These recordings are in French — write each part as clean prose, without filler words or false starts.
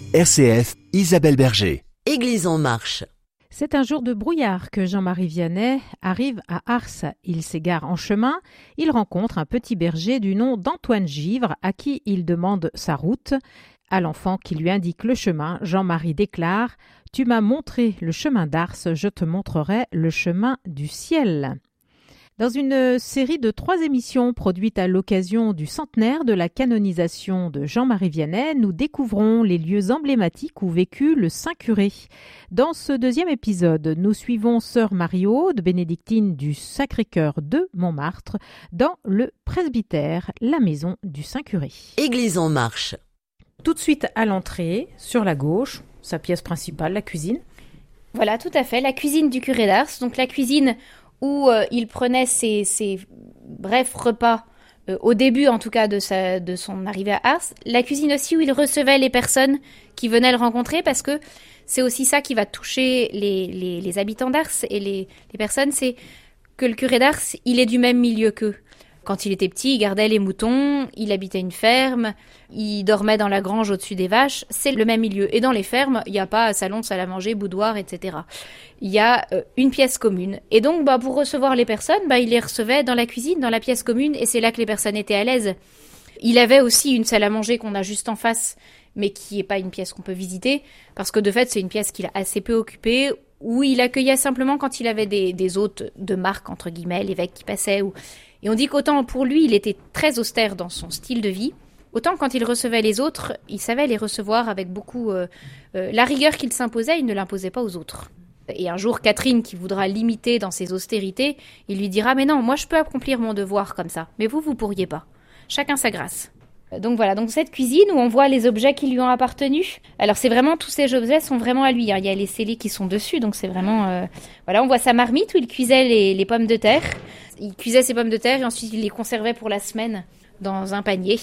RCF, Isabelle Berger. Église en marche. C'est un jour de brouillard que Jean-Marie Vianney arrive à Ars. Il s'égare en chemin. Il rencontre un petit berger du nom d'Antoine Givre à qui il demande sa route. À l'enfant qui lui indique le chemin, Jean-Marie déclare « Tu m'as montré le chemin d'Ars, je te montrerai le chemin du ciel ». Dans une série de 3 émissions produites à l'occasion du centenaire de la canonisation de Jean-Marie Vianney, nous découvrons les lieux emblématiques où vécut le Saint-Curé. Dans ce 2e épisode, nous suivons sœur Marie-Aude, bénédictine du Sacré-Cœur de Montmartre, dans le presbytère, la maison du Saint-Curé. Église en marche. Tout de suite à l'entrée, sur la gauche, sa pièce principale, la cuisine. Voilà, tout à fait, la cuisine du curé d'Ars, donc la cuisine où il prenait ses brefs repas, au début en tout cas de son arrivée à Ars. La cuisine aussi où il recevait les personnes qui venaient le rencontrer, parce que c'est aussi ça qui va toucher les habitants d'Ars et les personnes, c'est que le curé d'Ars, il est du même milieu qu'eux. Quand il était petit, il gardait les moutons, il habitait une ferme, il dormait dans la grange au-dessus des vaches, c'est le même milieu. Et dans les fermes, il n'y a pas salon, salle à manger, boudoir, etc. Il y a une pièce commune. Et donc, pour recevoir les personnes, il les recevait dans la cuisine, dans la pièce commune, et c'est là que les personnes étaient à l'aise. Il avait aussi une salle à manger qu'on a juste en face, mais qui n'est pas une pièce qu'on peut visiter, parce que de fait, c'est une pièce qu'il a assez peu occupée, où il accueillait simplement quand il avait des hôtes de marque, entre guillemets, l'évêque qui passait. Et on dit qu'autant pour lui, il était très austère dans son style de vie, autant quand il recevait les autres, il savait les recevoir avec beaucoup... la rigueur qu'il s'imposait, il ne l'imposait pas aux autres. Et un jour, Catherine, qui voudra l'imiter dans ses austérités, il lui dira « Mais non, moi je peux accomplir mon devoir comme ça, mais vous pourriez pas. Chacun sa grâce. » Donc voilà, donc cette cuisine où on voit les objets qui lui ont appartenu. Alors c'est vraiment, tous ces objets sont vraiment à lui. Il y a les scellés qui sont dessus, donc c'est vraiment... Voilà, on voit sa marmite où il cuisait les pommes de terre. Il cuisait ses pommes de terre et ensuite il les conservait pour la semaine dans un panier.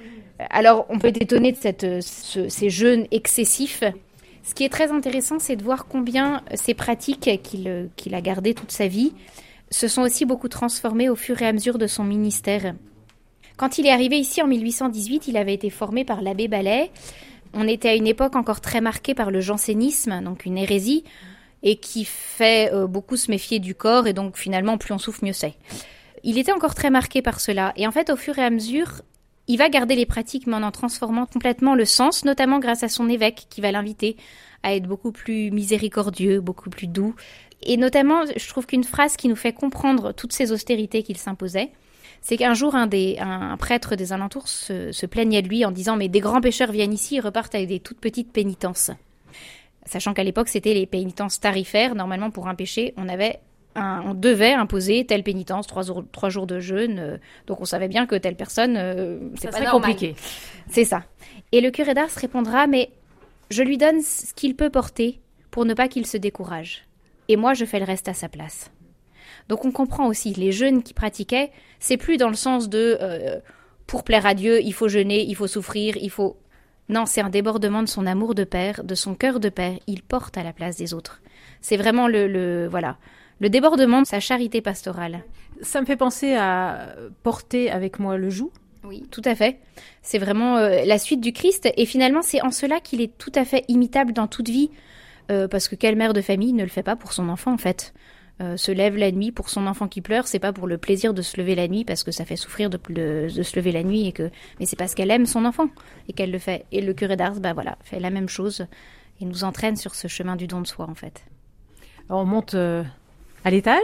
Alors on peut être étonné de ces jeûnes excessifs. Ce qui est très intéressant, c'est de voir combien ces pratiques qu'il a gardées toute sa vie se sont aussi beaucoup transformées au fur et à mesure de son ministère. Quand il est arrivé ici en 1818, il avait été formé par l'abbé Ballet. On était à une époque encore très marquée par le jansénisme, donc une hérésie, et qui fait beaucoup se méfier du corps, et donc finalement, plus on souffre, mieux c'est. Il était encore très marqué par cela, et en fait, au fur et à mesure, il va garder les pratiques, mais en transformant complètement le sens, notamment grâce à son évêque, qui va l'inviter à être beaucoup plus miséricordieux, beaucoup plus doux. Et notamment, je trouve qu'une phrase qui nous fait comprendre toutes ces austérités qu'il s'imposait, c'est qu'un jour, un prêtre des alentours se plaignait de lui en disant « Mais des grands pécheurs viennent ici et repartent avec des toutes petites pénitences. » Sachant qu'à l'époque, c'était les pénitences tarifaires. Normalement, pour un péché, on devait imposer telle pénitence, 3 jours de jeûne. Donc, on savait bien que telle personne, c'est pas normal. Compliqué. C'est ça. Et le curé d'Ars répondra « Mais je lui donne ce qu'il peut porter pour ne pas qu'il se décourage. Et moi, je fais le reste à sa place. » Donc on comprend aussi, les jeûnes qu'il pratiquait, c'est plus dans le sens de pour plaire à Dieu, il faut jeûner, il faut souffrir, Non, c'est un débordement de son amour de père, de son cœur de père, il porte à la place des autres. C'est vraiment le débordement de sa charité pastorale. Ça me fait penser à porter avec moi le joug. Oui, tout à fait. C'est vraiment la suite du Christ, et finalement c'est en cela qu'il est tout à fait imitable dans toute vie, parce que quelle mère de famille ne le fait pas pour son enfant en fait. Se lève la nuit pour son enfant qui pleure, c'est pas pour le plaisir de se lever la nuit parce que ça fait souffrir de se lever la nuit, mais c'est parce qu'elle aime son enfant et qu'elle le fait. Et le curé d'Ars, fait la même chose et nous entraîne sur ce chemin du don de soi en fait. Alors on monte à l'étage.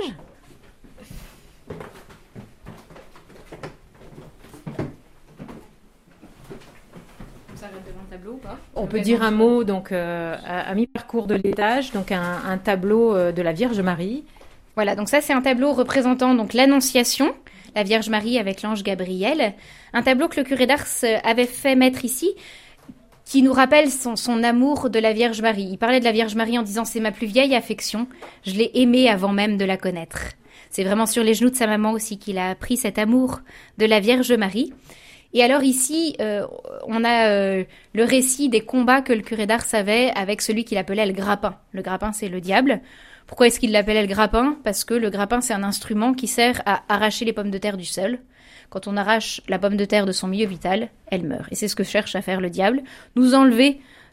On s'arrête devant le tableau ou pas ? On peut dire un mot donc à mi-parcours de l'étage, donc un tableau de la Vierge Marie. Voilà, donc ça c'est un tableau représentant donc l'Annonciation, la Vierge Marie avec l'ange Gabriel. Un tableau que le curé d'Ars avait fait mettre ici, qui nous rappelle son amour de la Vierge Marie. Il parlait de la Vierge Marie en disant « C'est ma plus vieille affection, je l'ai aimée avant même de la connaître ». C'est vraiment sur les genoux de sa maman aussi qu'il a appris cet amour de la Vierge Marie. Et alors ici, on a le récit des combats que le curé d'Ars avait avec celui qu'il appelait le grappin. Le grappin, c'est le diable. Pourquoi est-ce qu'il l'appelait le grappin ? Parce que le grappin, c'est un instrument qui sert à arracher les pommes de terre du sol. Quand on arrache la pomme de terre de son milieu vital, elle meurt. Et c'est ce que cherche à faire le diable, nous enlever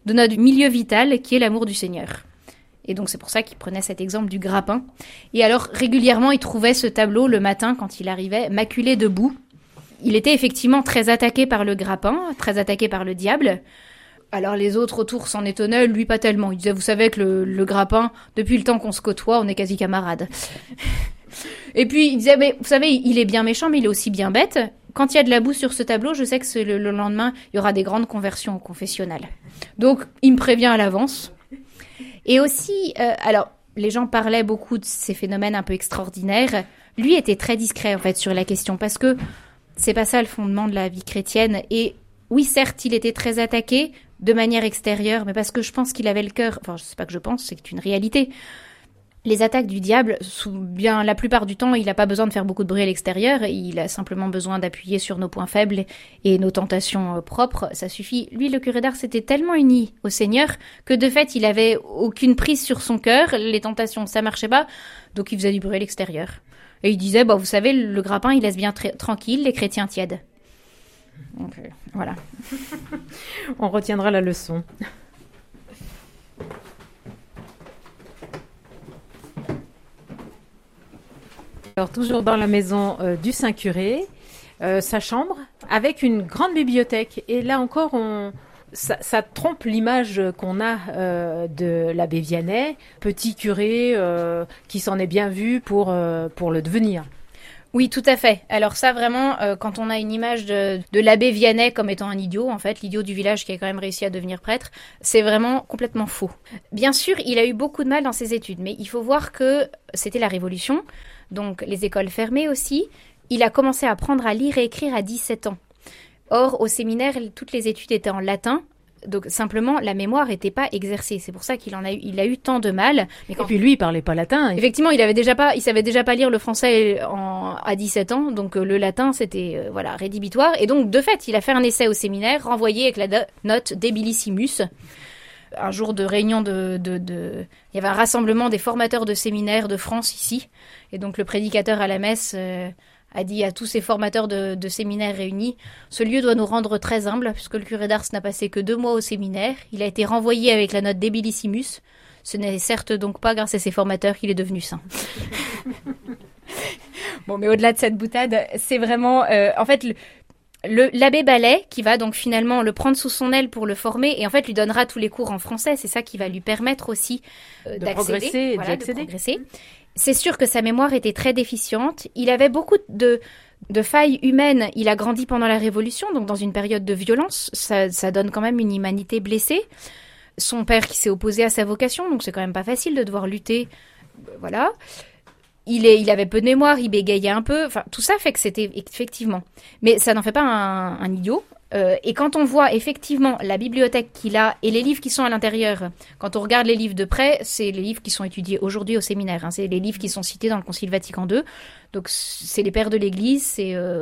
de notre milieu vital qui est l'amour du Seigneur. Et donc c'est pour ça qu'il prenait cet exemple du grappin. Et alors régulièrement il trouvait ce tableau le matin quand il arrivait, maculé de boue. Il était effectivement très attaqué par le grappin, très attaqué par le diable. Alors les autres autour s'en étonnaient, lui pas tellement. Il disait, vous savez que le grappin, depuis le temps qu'on se côtoie, on est quasi camarades. Et puis il disait, mais vous savez, il est bien méchant, mais il est aussi bien bête. Quand il y a de la boue sur ce tableau, je sais que le lendemain, il y aura des grandes conversions au confessionnal. Donc il me prévient à l'avance. Et aussi, alors, les gens parlaient beaucoup de ces phénomènes un peu extraordinaires. Lui était très discret, en fait, sur la question, parce que c'est pas ça le fondement de la vie chrétienne. Et oui, certes, il était très attaqué de manière extérieure, mais parce que je pense qu'il avait le cœur... Enfin, je sais pas que je pense, c'est une réalité. Les attaques du diable, bien la plupart du temps, il n'a pas besoin de faire beaucoup de bruit à l'extérieur. Il a simplement besoin d'appuyer sur nos points faibles et nos tentations propres. Ça suffit. Lui, le curé d'Ars s'était tellement uni au Seigneur que de fait, il avait aucune prise sur son cœur. Les tentations, ça marchait pas. Donc, il faisait du bruit à l'extérieur. Et il disait, vous savez, le grappin, il laisse bien tranquille les chrétiens tièdes. Donc, voilà. On retiendra la leçon. Alors, toujours dans la maison du Saint-Curé, sa chambre, avec une grande bibliothèque. Et là encore, ça trompe l'image qu'on a de l'abbé Vianney, petit curé qui s'en est bien vu pour le devenir. Oui, tout à fait. Alors ça, vraiment, quand on a une image de l'abbé Vianney comme étant un idiot, en fait, l'idiot du village qui a quand même réussi à devenir prêtre, c'est vraiment complètement faux. Bien sûr, il a eu beaucoup de mal dans ses études, mais il faut voir que c'était la Révolution, donc les écoles fermées aussi. Il a commencé à apprendre à lire et écrire à 17 ans. Or, au séminaire, toutes les études étaient en latin. Donc simplement, la mémoire n'était pas exercée. C'est pour ça qu'il a eu tant de mal. Et puis lui, il parlait pas latin. Effectivement, il savait déjà pas lire le français à 17 ans. Donc le latin, c'était rédhibitoire. Et donc de fait, il a fait un essai au séminaire, renvoyé avec la note Debilissimus. Un jour de réunion il y avait un rassemblement des formateurs de séminaires de France ici. Et donc le prédicateur à la messe a dit à tous ces formateurs de séminaires réunis, ce lieu doit nous rendre très humbles, puisque le curé d'Ars n'a passé que 2 mois au séminaire. Il a été renvoyé avec la note Debilissimus. Ce n'est certes donc pas grâce à ses formateurs qu'il est devenu saint. Bon, mais au-delà de cette boutade, c'est vraiment... en fait, l'abbé Ballet, qui va donc finalement le prendre sous son aile pour le former, et en fait lui donnera tous les cours en français. C'est ça qui va lui permettre aussi de progresser. C'est sûr que sa mémoire était très déficiente. Il avait beaucoup de failles humaines. Il a grandi pendant la Révolution, donc dans une période de violence. Ça donne quand même une humanité blessée. Son père qui s'est opposé à sa vocation, donc c'est quand même pas facile de devoir lutter. Voilà. Il avait peu de mémoire, il bégayait un peu. Enfin, tout ça fait que c'était effectivement. Mais ça n'en fait pas un idiot. Et quand on voit effectivement la bibliothèque qu'il a et les livres qui sont à l'intérieur, quand on regarde les livres de près, c'est les livres qui sont étudiés aujourd'hui au séminaire. Hein, c'est les livres qui sont cités dans le Concile Vatican II. Donc c'est les pères de l'Église.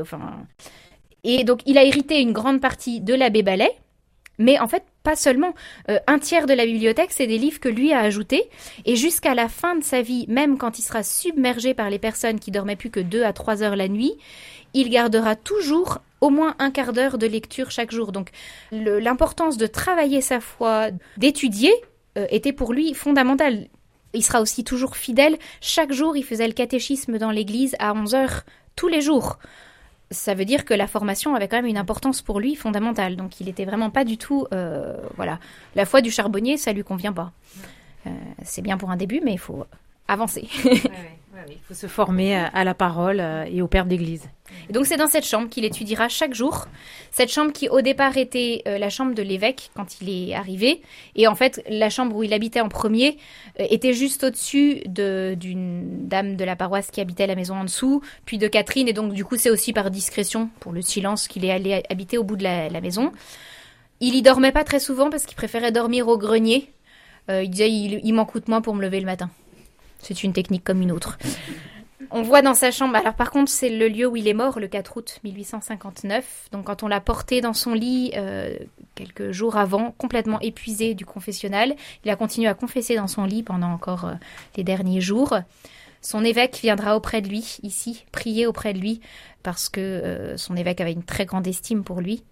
Et donc il a hérité une grande partie de l'abbé Ballet. Mais en fait, pas seulement. Un tiers de la bibliothèque, c'est des livres que lui a ajoutés. Et jusqu'à la fin de sa vie, même quand il sera submergé par les personnes qui dormaient plus que 2 à 3 heures la nuit, il gardera toujours au moins un quart d'heure de lecture chaque jour. Donc l'importance de travailler sa foi, d'étudier, était pour lui fondamentale. Il sera aussi toujours fidèle. Chaque jour, il faisait le catéchisme dans l'église à 11 heures, tous les jours. Ça veut dire que la formation avait quand même une importance pour lui fondamentale. Donc il était vraiment pas du tout... La foi du charbonnier, ça lui convient pas. C'est bien pour un début, mais il faut avancer. Il faut se former à la parole et au père d'église. Et donc c'est dans cette chambre qu'il étudiera chaque jour. Cette chambre qui au départ était la chambre de l'évêque quand il est arrivé. Et en fait, la chambre où il habitait en premier était juste au-dessus d'une dame de la paroisse qui habitait la maison en dessous, puis de Catherine. Et donc du coup, c'est aussi par discrétion, pour le silence, qu'il est allé habiter au bout de la maison. Il y dormait pas très souvent parce qu'il préférait dormir au grenier. Il disait, il m'en coûte moins pour me lever le matin. C'est une technique comme une autre. On voit dans sa chambre... Alors par contre, c'est le lieu où il est mort, le 4 août 1859. Donc quand on l'a porté dans son lit quelques jours avant, complètement épuisé du confessionnal, il a continué à confesser dans son lit pendant encore les derniers jours. Son évêque viendra auprès de lui, ici, prier auprès de lui, parce que son évêque avait une très grande estime pour lui.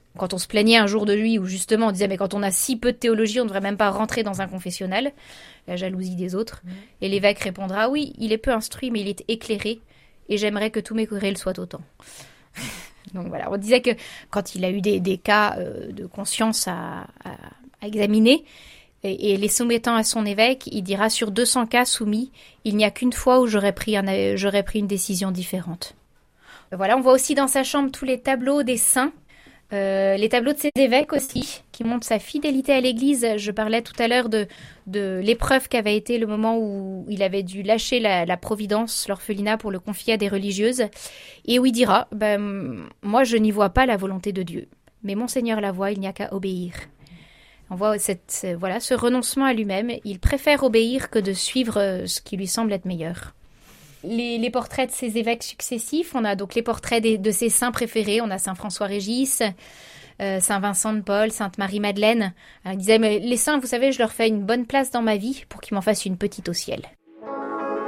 Quand on se plaignait un jour de lui, où justement on disait mais quand on a si peu de théologie, on ne devrait même pas rentrer dans un confessionnal, la jalousie des autres. Et l'évêque répondra oui, il est peu instruit, mais il est éclairé, et j'aimerais que tous mes curés le soient autant. Donc voilà, on disait que quand il a eu des cas de conscience à examiner, et les soumettant à son évêque, il dira sur 200 cas soumis, il n'y a qu'une fois où j'aurais pris une décision différente. Voilà, on voit aussi dans sa chambre tous les tableaux des saints, les tableaux de ses évêques aussi, qui montrent sa fidélité à l'Église. Je parlais tout à l'heure de l'épreuve qu'avait été le moment où il avait dû lâcher la Providence, l'orphelinat, pour le confier à des religieuses, et où il dira moi je n'y vois pas la volonté de Dieu, mais mon Seigneur la voit, il n'y a qu'à obéir. On voit ce renoncement à lui-même. Il préfère obéir que de suivre ce qui lui semble être meilleur. Les portraits de ses évêques successifs, on a donc les portraits de ses saints préférés. On a Saint François-Régis, Saint Vincent de Paul, Sainte Marie-Madeleine. Il disait, mais les saints, vous savez, je leur fais une bonne place dans ma vie pour qu'ils m'en fassent une petite au ciel.